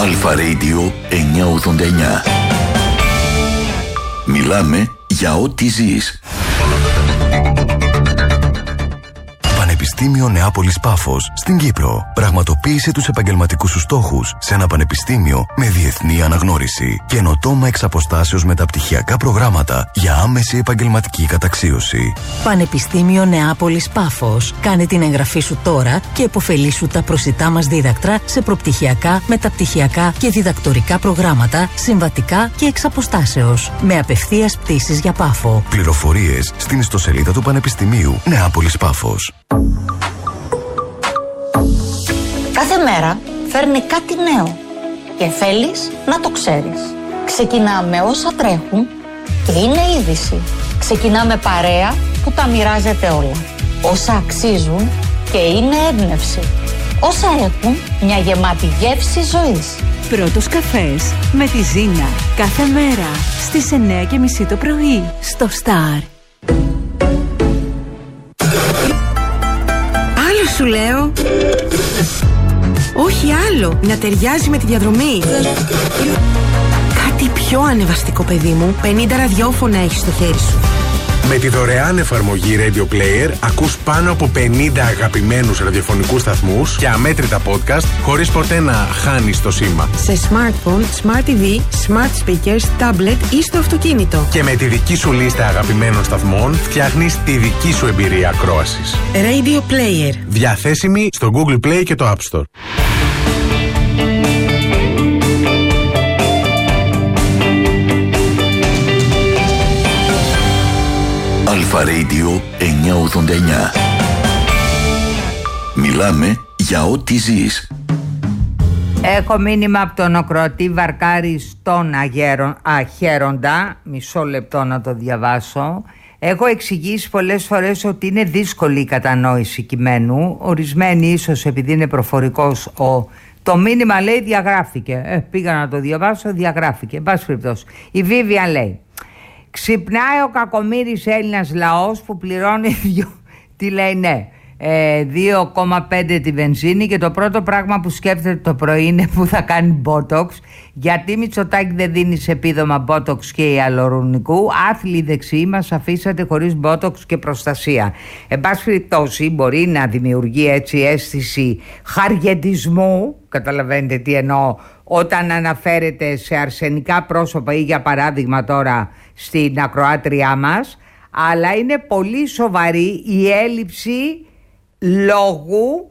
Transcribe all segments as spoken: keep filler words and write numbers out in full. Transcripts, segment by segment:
Αλφα Radio εννιακόσια ογδόντα εννιά. Μιλάμε για ό,τι ζεις. Πανεπιστήμιο Νεάπολης Πάφος στην Κύπρο. Πραγματοποίησε τους επαγγελματικούς σου στόχους σε ένα πανεπιστήμιο με διεθνή αναγνώριση. Καινοτόμα εξ αποστάσεως μεταπτυχιακά προγράμματα για άμεση επαγγελματική καταξίωση. Πανεπιστήμιο Νεάπολης Πάφος. Κάνε την εγγραφή σου τώρα και επωφελήσου τα προσιτά μας δίδακτρα σε προπτυχιακά, μεταπτυχιακά και διδακτορικά προγράμματα, συμβατικά και εξ αποστάσεως. Με απευθείας πτήσεις για Πάφο. Πληροφορίες στην ιστοσελίδα του Πανεπιστημίου Νεάπολης Πάφος. Κάθε μέρα φέρνει κάτι νέο και θέλεις να το ξέρεις. Ξεκινάμε όσα τρέχουν και είναι είδηση. Ξεκινάμε παρέα που τα μοιράζεται όλα. Όσα αξίζουν και είναι έμπνευση. Όσα έχουν μια γεμάτη γεύση ζωής. Πρώτος καφές με τη Ζήνα. Κάθε μέρα στις εννιά και μισή το πρωί στο Star. Άλλο σου λέω. Όχι άλλο, να ταιριάζει με τη διαδρομή. Κάτι πιο ανεβαστικό, παιδί μου. πενήντα ραδιόφωνα έχεις στο χέρι σου. Με τη δωρεάν εφαρμογή Radio Player ακούς πάνω από πενήντα αγαπημένους ραδιοφωνικούς σταθμούς και αμέτρητα podcast χωρίς ποτέ να χάνεις το σήμα. Σε smartphone, smart τι βι, smart speakers, tablet ή στο αυτοκίνητο. Και με τη δική σου λίστα αγαπημένων σταθμών φτιάχνεις τη δική σου εμπειρία ακρόασης. Radio Player. Διαθέσιμη στο Google Play και το App Store. Αλφα Radio εννιακόσια ογδόντα εννιά. Μιλάμε για ό,τι ζεις. Έχω μήνυμα από τον ακροατή Βαρκάρη στον Αχέροντα. Μισό λεπτό να το διαβάσω. Έχω εξηγήσει πολλές φορές ότι είναι δύσκολη η κατανόηση κειμένου. Ορισμένοι ίσως επειδή είναι προφορικός ο... Το μήνυμα λέει διαγράφηκε. Ε, πήγα να το διαβάσω, διαγράφηκε. Εν πάση περιπτώσει. Η Βίβια λέει: ξυπνάει ο κακομοίρης Έλληνας λαός που πληρώνει δυο, τι λέει ναι, ε, δύο κόμμα πέντε τη βενζίνη και το πρώτο πράγμα που σκέφτεται το πρωί είναι που θα κάνει botox. Γιατί Μητσοτάκη δεν δίνει σε επίδομα botox και ιαλουρονικού? Άθλοι δεξιοί μας αφήσατε χωρίς botox και προστασία. Εν πάση περιπτώσει μπορεί να δημιουργεί έτσι αίσθηση χαργεντισμού, καταλαβαίνετε τι εννοώ, όταν αναφέρεται σε αρσενικά πρόσωπα ή για παράδειγμα τώρα στην ακροάτριά μας, αλλά είναι πολύ σοβαρή η έλλειψη λόγου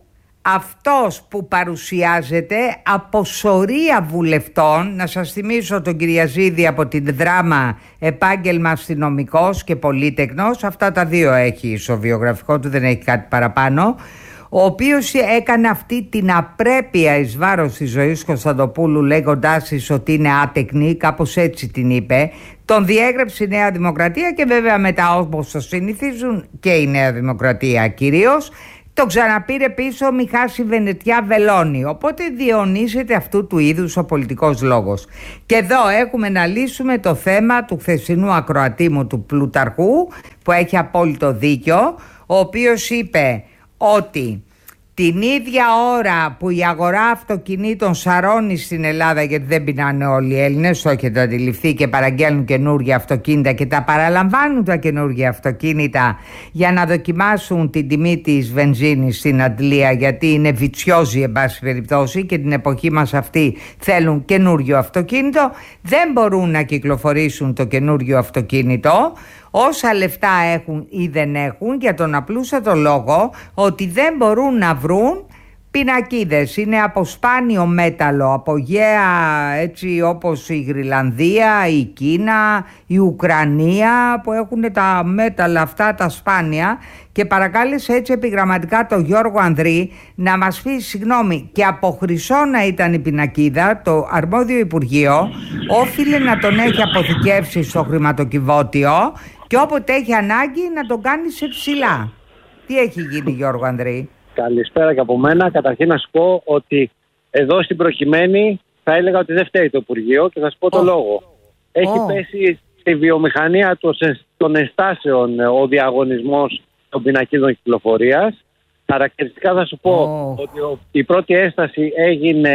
αυτός που παρουσιάζεται από σωρία βουλευτών. Να σας θυμίσω τον Κυριαζίδη από την Δράμα, επάγγελμα αστυνομικός και πολύτεκνος, αυτά τα δύο έχει στο βιογραφικό του, δεν έχει κάτι παραπάνω, ο οποίος έκανε αυτή την απρέπεια εις βάρος της ζωής Κωνσταντοπούλου, λέγοντάς της ότι είναι άτεκνη, κάπως έτσι την είπε. Τον διέγραψε η Νέα Δημοκρατία και βέβαια μετά, όπως το συνηθίζουν και η Νέα Δημοκρατία κυρίως, το ξαναπήρε πίσω Μιχάση Βενετιά Βελώνη. Οπότε διαιωνίζεται αυτού του είδους ο πολιτικός λόγος. Και εδώ έχουμε να λύσουμε το θέμα του χθεσινού ακροατή μου του Πλουταρχού, που έχει απόλυτο δίκιο, ο οποίος είπε ότι την ίδια ώρα που η αγορά αυτοκινήτων σαρώνει στην Ελλάδα, γιατί δεν πεινάνε όλοι οι Έλληνες, το έχετε αντιληφθεί, και παραγγέλνουν καινούργια αυτοκίνητα και τα παραλαμβάνουν τα καινούργια αυτοκίνητα για να δοκιμάσουν την τιμή της βενζίνης στην αντλία, γιατί είναι βιτσιόζοι εν πάση περιπτώσει και την εποχή μας αυτή θέλουν καινούργιο αυτοκίνητο, δεν μπορούν να κυκλοφορήσουν το καινούργιο αυτοκίνητο όσα λεφτά έχουν ή δεν έχουν, για τον απλούστατο λόγο ότι δεν μπορούν να βρουν πινακίδες. Είναι από σπάνιο μέταλλο, από γέα έτσι όπως η Γρυλανδία, η Κίνα, η Ουκρανία, που έχουν τα μέταλλα αυτά τα σπάνια, και παρακάλεσε έτσι επιγραμματικά τον Γιώργο Ανδρή να μας πει, συγγνώμη, και από χρυσό να ήταν η πινακίδα, το αρμόδιο Υπουργείο όφιλε να τον έχει αποθηκεύσει στο χρηματοκιβώτιο και όποτε έχει ανάγκη να τον κάνει σε ψηλά. Τι έχει γίνει, Γιώργο Ανδρή? Καλησπέρα και από μένα. Καταρχήν να σου πω ότι εδώ στην προκειμένη θα έλεγα ότι δεν φταίει το Υπουργείο και θα σου πω το oh. λόγο. Έχει oh. πέσει στη βιομηχανία των ενστάσεων ο διαγωνισμός των πινακίδων κυκλοφορίας. Χαρακτηριστικά θα σου πω oh. ότι η πρώτη έσταση έγινε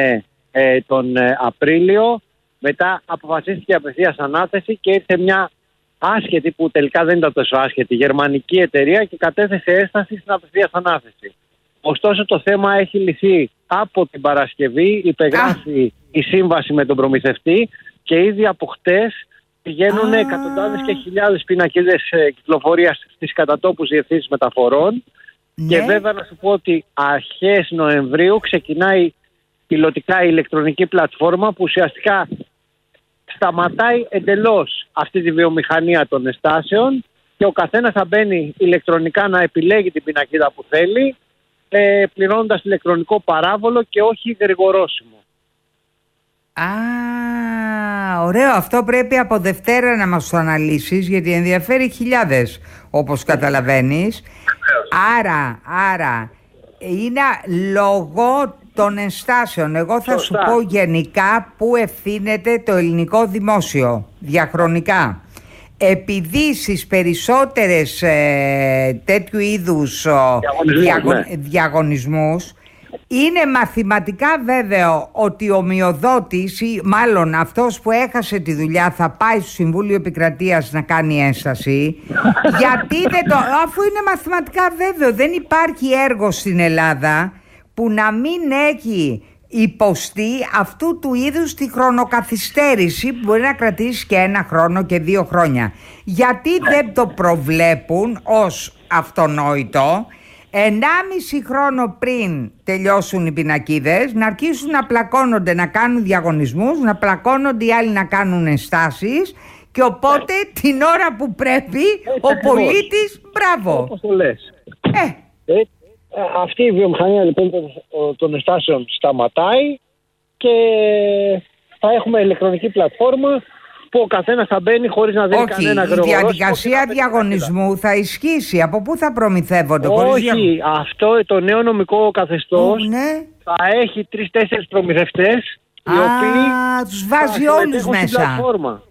ε, τον ε, Απρίλιο. Μετά αποφασίστηκε απευθείας ανάθεση και ήρθε μια άσχετη, που τελικά δεν ήταν τόσο άσχετη, γερμανική εταιρεία και κατέθεσε ένσταση στην απευθείας ανάθεση. Ωστόσο το θέμα έχει λυθεί από την Παρασκευή, υπεγράφει ah. η σύμβαση με τον προμηθευτή και ήδη από χτες πηγαίνουν ah. εκατοντάδες και χιλιάδες πινακίδες ε, κυκλοφορίας στις κατατόπους διευθύνσεις μεταφορών. Ναι. Και βέβαια να σου πω ότι αρχές Νοεμβρίου ξεκινάει πιλωτικά η ηλεκτρονική πλατφόρμα που ουσιαστικά σταματάει εντελώς αυτή τη βιομηχανία των εστάσεων και ο καθένας θα μπαίνει ηλεκτρονικά να επιλέγει την πινακίδα που θέλει, ε, πληρώνοντας ηλεκτρονικό παράβολο και όχι γρηγορόσημο. Α, ωραίο. Αυτό πρέπει από Δευτέρα να μας το αναλύσεις, γιατί ενδιαφέρει χιλιάδες, όπως καταλαβαίνεις. Άρα, άρα, είναι λόγω των ενστάσεων. Εγώ θα Σωστά. σου πω γενικά πού ευθύνεται το ελληνικό δημόσιο διαχρονικά. Επειδή στις περισσότερες ε, τέτοιου είδους διαγωνισμούς, διαγω... ναι. διαγωνισμούς είναι μαθηματικά βέβαιο ότι ο μειοδότης ή μάλλον αυτός που έχασε τη δουλειά θα πάει στο Συμβούλιο Επικρατείας να κάνει ένσταση. Γιατί δεν το... αφού είναι μαθηματικά βέβαιο, δεν υπάρχει έργο στην Ελλάδα που να μην έχει υποστεί αυτού του είδους τη χρονοκαθυστέρηση που μπορεί να κρατήσει και ένα χρόνο και δύο χρόνια. Γιατί δεν το προβλέπουν ως αυτονόητο ενάμιση χρόνο πριν τελειώσουν οι πινακίδες, να αρχίσουν να πλακώνονται, να κάνουν διαγωνισμούς, να πλακώνονται οι άλλοι να κάνουν ενστάσεις και οπότε την ώρα που πρέπει ο πολίτης, μπράβο. Όπως το λες. Ε. Ε, αυτή η βιομηχανία λοιπόν των εστάσεων σταματάει και θα έχουμε ηλεκτρονική πλατφόρμα που ο καθένας θα μπαίνει χωρίς να δίνει κανένα γρήγορο. Η διαδικασία διαγωνισμού θα ισχύσει. Από πού θα προμηθεύονται? Όχι, χωρίς... αυτό το νέο νομικό καθεστώς ναι. θα έχει τρεις-τέσσερις προμηθευτές οι Α, οποίοι τους βάζει όλους μέσα.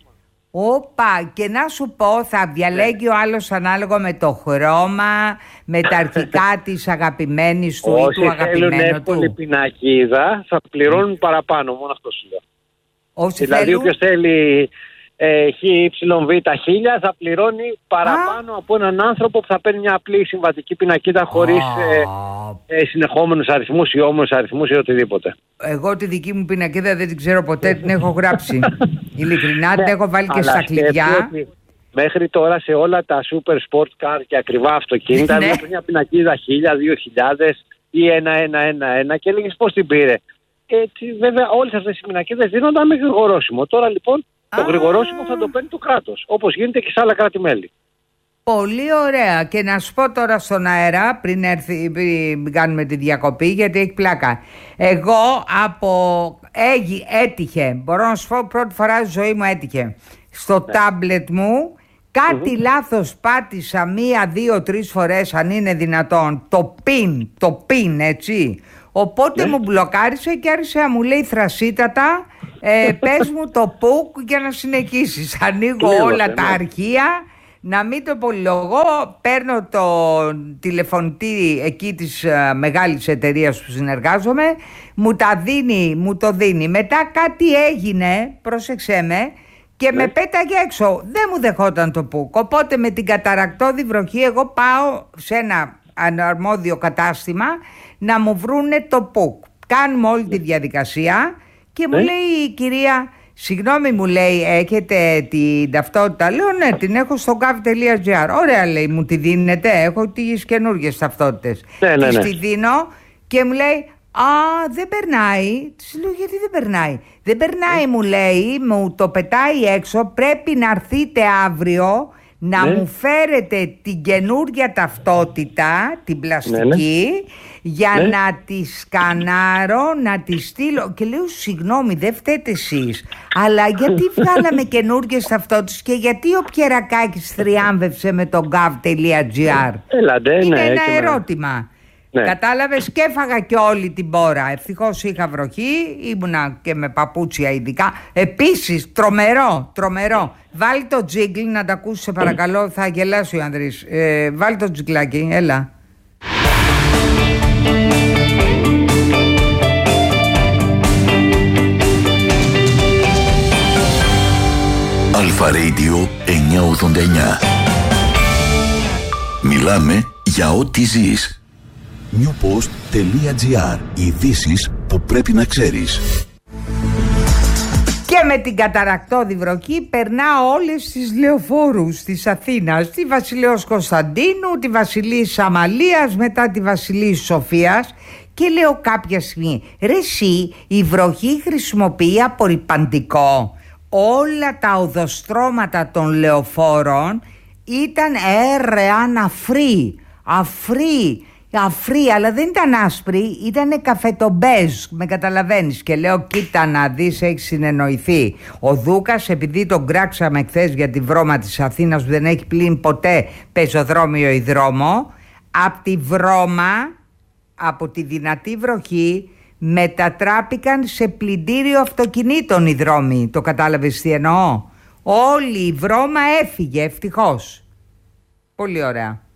Όπα, και να σου πω, θα διαλέγει ο άλλος ανάλογα με το χρώμα, με τα αρχικά της αγαπημένης του ή του αγαπημένου του. Όσοι θέλουν εύκολη πινακίδα θα πληρώνουν παραπάνω, μόνο αυτό σου λέω. Όσοι δηλαδή θέλουν... όποιος θέλει ε, χ, υ, β, χίλια θα πληρώνει παραπάνω Α. από έναν άνθρωπο που θα παίρνει μια απλή συμβατική πινακίδα χωρίς ε, ε, συνεχόμενους αριθμούς ή όμορους αριθμούς ή οτιδήποτε. Εγώ τη δική μου πινακίδα δεν την ξέρω ποτέ, την έχω γράψει. Ειλικρινά την έχω βάλει και στα κλειδιά. Μέχρι τώρα σε όλα τα super sport car και ακριβά αυτοκίνητα βλέπεις μια πινακίδα χίλια, δύο χιλιάδες ή ένα ένα ένα ένα και έλεγες πώς την πήρε. Έτσι, βέβαια όλες αυτές οι πινακίδες δίνονταν με γρηγορόσημο. Τώρα λοιπόν το γρηγορόσημο θα το παίρνει το κράτος, όπως γίνεται και σε άλλα κράτη-μέλη. Πολύ ωραία. Και να σου πω τώρα στον αέρα, πριν, έρθει, πριν κάνουμε τη διακοπή, γιατί έχει πλάκα. Εγώ από... Έγι, έτυχε, μπορώ να σου πω, πρώτη φορά στη ζωή μου έτυχε. Στο ναι. τάμπλετ μου κάτι mm-hmm. λάθος πάτησα μία, δύο, τρεις φορές, αν είναι δυνατόν, το πιν, το πιν, έτσι. Οπότε ναι. μου μπλοκάρισε και άρχισε να μου λέει θρασίτατα, ε, πες μου το πουκ για να συνεχίσεις. Ανοίγω όλα ναι. τα αρχεία, να μην το πολυλογώ, παίρνω το τηλεφωνητή εκεί της uh, μεγάλης εταιρείας που συνεργάζομαι, μου τα δίνει, μου το δίνει. Μετά κάτι έγινε, πρόσεξέ με, και ναι. με πέταγε έξω. Δεν μου δεχόταν το πουκ. Οπότε με την καταρακτώδη βροχή εγώ πάω σε ένα αναρμόδιο κατάστημα να μου βρούνε το πουκ. Κάνουμε όλη τη διαδικασία και μου ναι. λέει η κυρία, συγγνώμη, μου λέει, έχετε την ταυτότητα? Λέω ναι, την έχω στο gov.gr. Ωραία, λέει, μου τη δίνετε? Έχω τις καινούργιες ταυτότητες. Ναι, ναι, ναι. Τη δίνω και μου λέει, α, δεν περνάει. Της λέω, γιατί δεν περνάει? Δεν περνάει, μου λέει, μου το πετάει έξω, πρέπει να έρθετε αύριο να ναι. μου φέρετε την καινούργια ταυτότητα, την πλαστική, ναι, ναι. για ναι. να τη σκανάρω, να τη στείλω. Και λέω, συγγνώμη, δεν φταίτε εσείς, αλλά γιατί βγάλαμε καινούργιες ταυτότητες και γιατί ο Πιερακάκης θριάμβευσε με το gov.gr? Έλατε, είναι ναι, ένα ναι. ερώτημα. Ναι. Κατάλαβες, και έφαγα και όλη την πόρα. Ευτυχώς είχα βροχή, ήμουνα και με παπούτσια ειδικά. Επίσης, τρομερό, τρομερό. Βάλει το τζίγκλ να τα ακούσει, σε παρακαλώ, θα γελάσει ο Ανδρής. Ε, βάλει το τζιγκλάκι, έλα. Αλφα Radio εννιακόσια ογδόντα εννιά. Μιλάμε για ό,τι ζεις. newpost.gr. Ειδήσεις που πρέπει να ξέρεις. Και με την καταρακτώδη βροχή περνά όλες τις λεωφόρους της Αθήνας. Τη Βασιλέως Κωνσταντίνου, τη Βασιλής Αμαλίας, μετά τη Βασιλής Σοφίας. Και λέω κάποια στιγμή, ρε εσύ, η βροχή χρησιμοποιεί απορρυπαντικό. Όλα τα οδοστρώματα των λεωφόρων ήταν έρεαν αφρή, αφρή, αφρή, αλλά δεν ήταν άσπρη, ήταν καφετομπέζ, με καταλαβαίνεις. Και λέω, κοίτα να δεις, έχει συνεννοηθεί ο Δούκας, επειδή τον κράξαμε χθες για τη βρώμα της Αθήνας που δεν έχει πλην ποτέ πεζοδρόμιο ή δρόμο, από τη βρώμα, από τη δυνατή βροχή, μετατράπηκαν σε πλυντήριο αυτοκινήτων οι δρόμοι. Το κατάλαβες τι εννοώ? Όλη η βρώμα έφυγε, ευτυχώς. Πολύ ωραία.